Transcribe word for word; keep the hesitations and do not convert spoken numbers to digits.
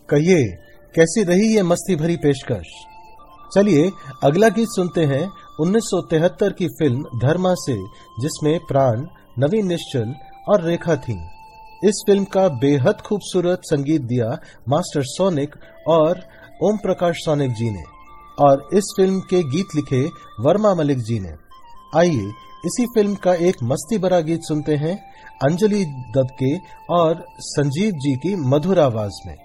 कहिए कैसी रही ये मस्ती भरी पेशकश। चलिए अगला गीत सुनते हैं उन्नीस सौ तिहत्तर की फिल्म धर्मा से, जिसमें प्राण, नवीन निश्चल और रेखा थी। इस फिल्म का बेहद खूबसूरत संगीत दिया मास्टर सोनिक और ओम प्रकाश सोनिक जी ने, और इस फिल्म के गीत लिखे वर्मा मलिक जी ने। आइए इसी फिल्म का एक मस्ती भरा गीत सुनते हैं अंजलि दत्त के और संजीव जी की मधुर आवाज में।